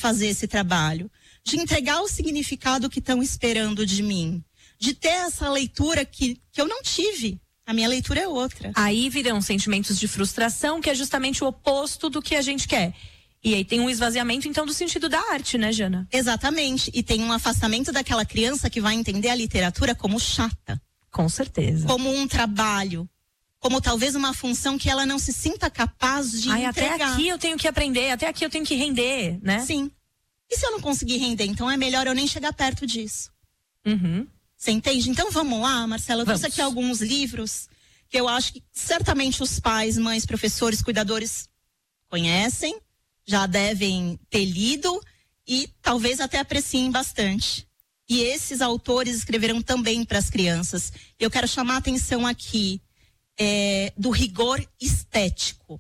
fazer esse trabalho, de entregar o significado que estão esperando de mim, de ter essa leitura que eu não tive. A minha leitura é outra. Aí virão sentimentos de frustração, que é justamente o oposto do que a gente quer. E aí tem um esvaziamento, então, do sentido da arte, né, Jana? Exatamente. E tem um afastamento daquela criança que vai entender a literatura como chata. Com certeza. Como um trabalho. Como talvez uma função que ela não se sinta capaz de entregar. Até aqui eu tenho que aprender, até aqui eu tenho que render, né? Sim. E se eu não conseguir render, então é melhor eu nem chegar perto disso. Você entende? Então vamos lá, Marcela. Eu trouxe aqui alguns livros que eu acho que certamente os pais, mães, professores, cuidadores conhecem, já devem ter lido e talvez até apreciem bastante. E esses autores escreveram também para as crianças. Eu quero chamar a atenção aqui do rigor estético.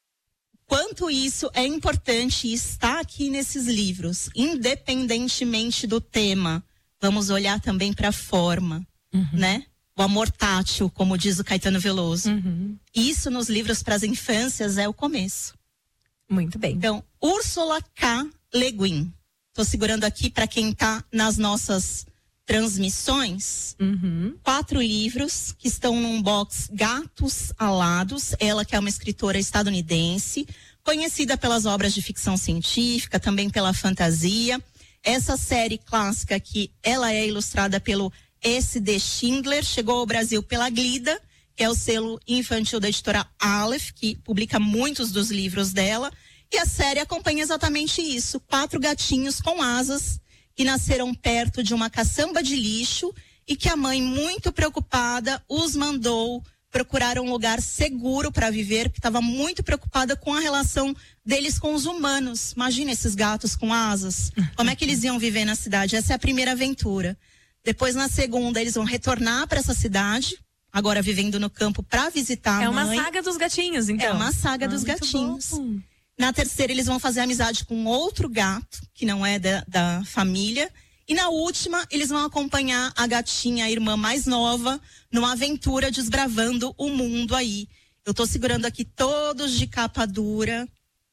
Quanto isso é importante e está aqui nesses livros, independentemente do tema. Vamos olhar também para a forma, né? O amor tátil, como diz o Caetano Veloso. Isso nos livros para as infâncias é o começo. Muito bem. Então, Ursula K. Le Guin. Estou segurando aqui para quem está nas nossas transmissões. 4 livros que estão num box Gatos Alados. Ela que é uma escritora estadunidense, conhecida pelas obras de ficção científica, também pela fantasia. Essa série clássica aqui, ela é ilustrada pelo S.D. Schindler, chegou ao Brasil pela Glida, que é o selo infantil da editora Aleph, que publica muitos dos livros dela. E a série acompanha exatamente isso. 4 gatinhos com asas que nasceram perto de uma caçamba de lixo e que a mãe, muito preocupada, os mandou procurar um lugar seguro para viver, porque estava muito preocupada com a relação deles com os humanos. Imagina esses gatos com asas. Como é que eles iam viver na cidade? Essa é a primeira aventura. Depois, na segunda, eles vão retornar para essa cidade, agora vivendo no campo para visitar a mãe. É uma saga dos gatinhos, então. É uma saga dos gatinhos. Bom. Na terceira, eles vão fazer amizade com outro gato, que não é da família. E na última, eles vão acompanhar a gatinha, a irmã mais nova, numa aventura desbravando o mundo aí. Eu tô segurando aqui todos de capa dura.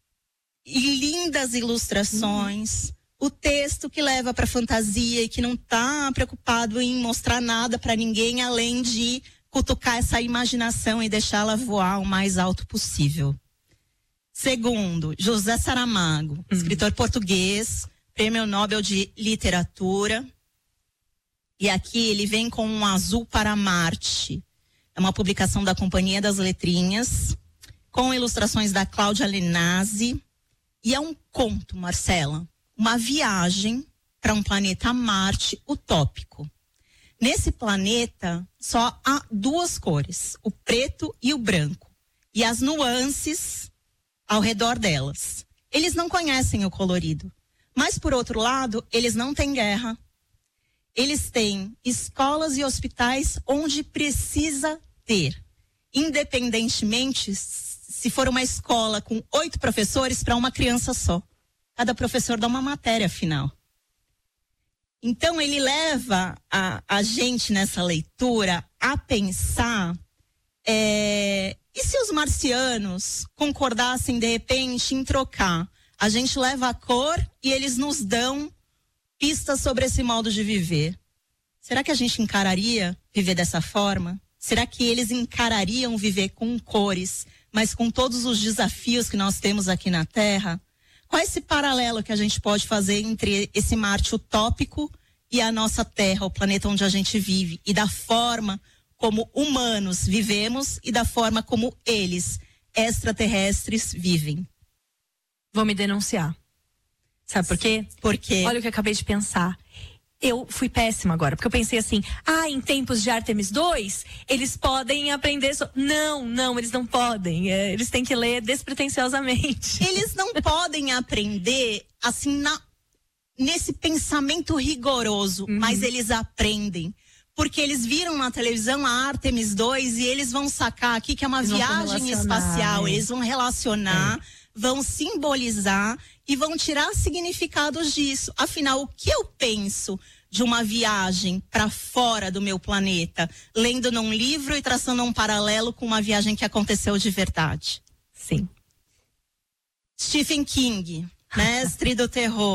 E lindas ilustrações. O texto que leva pra fantasia e que não tá preocupado em mostrar nada pra ninguém, além de cutucar essa imaginação e deixá-la voar o mais alto possível. Segundo, José Saramago, escritor português, Prêmio Nobel de Literatura. E aqui ele vem com Um Azul para Marte. É uma publicação da Companhia das Letrinhas, com ilustrações da Cláudia Lenazzi. E é um conto, Marcela, uma viagem para um planeta Marte utópico. Nesse planeta só há 2 cores, o preto e o branco. E as nuances ao redor delas. Eles não conhecem o colorido. Mas, por outro lado, eles não têm guerra. Eles têm escolas e hospitais onde precisa ter. Independentemente se for uma escola com 8 professores para uma criança só. Cada professor dá uma matéria final. Então, ele leva a gente nessa leitura a pensar... E se os marcianos concordassem, de repente, em trocar? A gente leva a cor e eles nos dão pistas sobre esse modo de viver. Será que a gente encararia viver dessa forma? Será que eles encarariam viver com cores, mas com todos os desafios que nós temos aqui na Terra? Qual é esse paralelo que a gente pode fazer entre esse Marte utópico e a nossa Terra, o planeta onde a gente vive? E da forma como humanos vivemos e da forma como eles, extraterrestres, vivem. Vou me denunciar. Sabe por quê? Por quê? Olha o que eu acabei de pensar. Eu fui péssima agora, porque eu pensei assim, em tempos de Artemis II, eles podem aprender... Não, eles não podem. Eles têm que ler despretensiosamente. Eles não podem aprender, assim, nesse pensamento rigoroso, mas eles aprendem. Porque eles viram na televisão a Artemis II e eles vão sacar aqui que é uma viagem espacial. Eles vão relacionar, vão simbolizar e vão tirar significados disso. Afinal, o que eu penso de uma viagem para fora do meu planeta, lendo num livro e traçando um paralelo com uma viagem que aconteceu de verdade? Sim. Stephen King, mestre do terror.